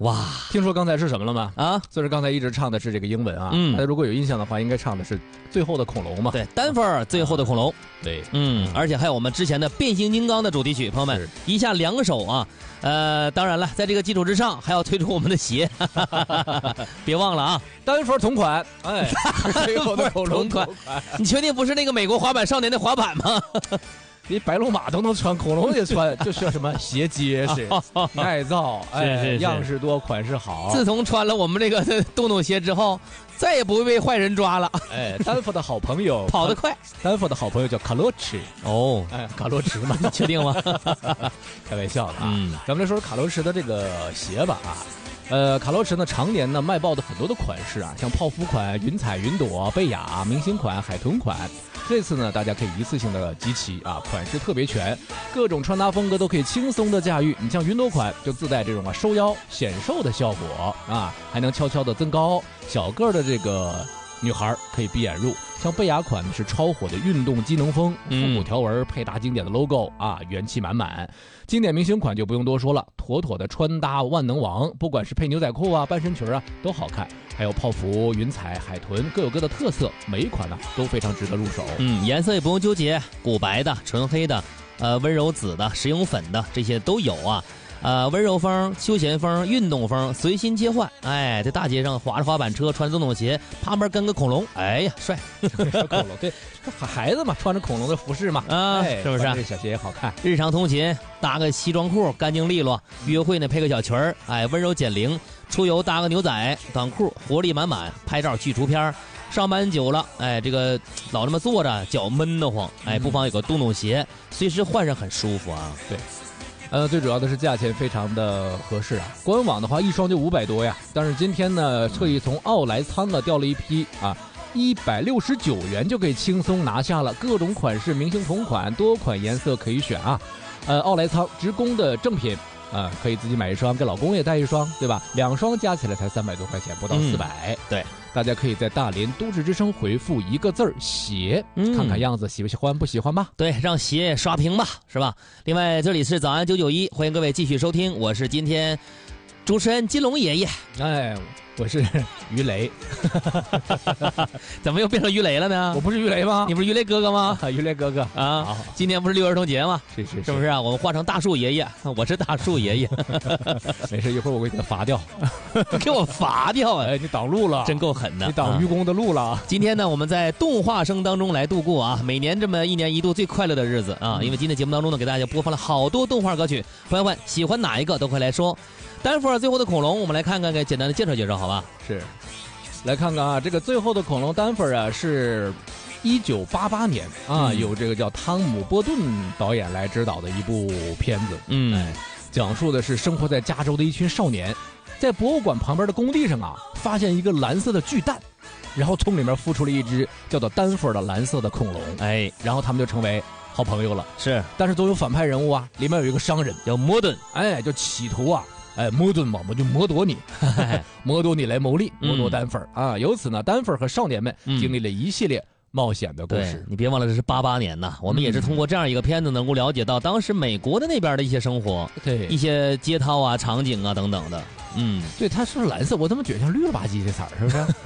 哇， 听说刚才是什么了吗？ 啊， 就是刚才一直唱的是这个英文啊。大家如果有印象的话，应该唱的是最后的恐龙嘛。 对，丹佛尔最后的恐龙。 对， 而且还有我们之前的变形金刚的主题曲，朋友们一下2首啊。当然了，在这个基础之上，还要推出我们的鞋，别忘了啊， 丹佛同款，哎，最后的恐龙同款。你确定不是那个美国滑板少年的滑板吗？ 你白龙马都能穿，恐龙也穿，就需要什么鞋结实、耐造， 是样式多，款式好。 自从穿了我们这个洞鞋之后，再也不会被坏人抓了。 哎，丹佛的好朋友跑得快， 丹佛的好朋友叫卡洛驰。 哦， 哎，卡洛驰嘛， 你确定吗？ 开玩笑的啊。咱们来说说卡洛驰的这个鞋吧啊。卡洛驰呢常年呢卖爆的很多的款式啊，像泡芙款、云彩、云朵、贝雅、明星款、海豚款。这次呢，大家可以一次性的集齐啊，款式特别全，各种穿搭风格都可以轻松的驾驭。你像云朵款就自带这种收腰显瘦的效果啊，还能悄悄的增高，小个的这个女孩可以闭眼入。像贝雅款是超火的运动机能风，复古条纹配搭经典的 logo 啊，元气满满。经典明星款就不用多说了，妥妥的穿搭万能王，不管是配牛仔裤啊、半身裙啊都好看。还有泡芙、云彩、海豚各有各的特色，每一款呢都非常值得入手。 颜色也不用纠结，古白的、纯黑的、温柔紫的、石英粉的，这些都有啊。温柔风、休闲风、运动风，随心切换。哎，在大街上滑着滑板车，穿洞洞鞋，旁边跟个恐龙，哎呀，帅！ 恐龙对，孩子嘛，穿着恐龙的服饰嘛， 是不是？ 这小鞋也好看。 日常通勤搭个西装裤，干净利落；约会呢配个小裙儿，哎，温柔减龄；出游搭个牛仔短裤，活力满满；拍照去图片。上班久了，哎，这个老这么坐着，脚闷得慌，哎，不妨有个洞洞鞋，随时换上很舒服啊。 对。最主要的是价钱非常的合适啊，官网的话一双就500多呀，但是今天呢特意从奥莱仓调了一批啊，169元就可以轻松拿下了，各种款式明星同款，多款颜色可以选啊。奥莱仓直供的正品可以自己买一双，给老公也带一双，对吧？2双加起来才300多块钱，不到400。 对， 大家可以在大连都市之声回复1个字鞋，看看样子喜不喜欢，不喜欢吧？ 对，让鞋刷屏吧，是吧？另外，这里是早安991，欢迎各位继续收听，我是今天主持人金龙爷爷。 哎，我是于雷。 怎么又变成于雷了呢？ 我不是于雷吗？ 你不是于雷哥哥吗？ 于雷哥哥啊！好，今天不是6儿童节吗？ 是不是啊？我们换成大树爷爷，我是大树爷爷。 没事，一会儿我给你罚掉。 给我罚掉啊！ 哎，你挡路了， 真够狠的， 你挡愚公的路了。 今天呢，我们在动画声当中来度过啊，每年这么1年1度最快乐的日子啊！因为今天节目当中呢，给大家播放了好多动画歌曲，朋友们喜欢哪一个都快来说。丹佛尔最后的恐龙，我们来看看，给简单的介绍，好吧？ 是，来看看啊，这个最后的恐龙丹佛尔啊，是1988年啊，由这个叫汤姆·波顿导演来指导的一部片子。讲述的是生活在加州的一群少年，在博物馆旁边的工地上啊，发现一个蓝色的巨蛋，然后从里面孵出了一只叫做丹佛尔的蓝色的恐龙。哎，然后他们就成为好朋友了。 是， 但是总有反派人物啊，里面有一个商人叫摩顿， 哎，就企图啊。摩顿嘛，我就剥夺你，剥夺你来牟利，剥夺丹佛尔啊！由此呢，丹佛尔和少年们经历了一系列冒险的故事。 你别忘了，这是88年呐，我们也是通过这样一个片子，能够了解到当时美国的那边的一些生活， 对， 一些街道啊、场景啊等等的。 对，它是蓝色，我怎么觉得像绿了吧唧的色儿，是不是？